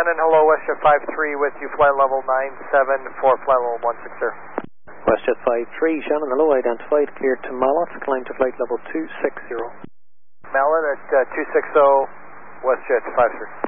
Shannon, hello, WestJet 53 with you, flight level 97 for flight level 160. WestJet 53, Shannon, hello, identified, cleared to Mallet, climb to flight level 260. Mallet at 260, WestJet 53.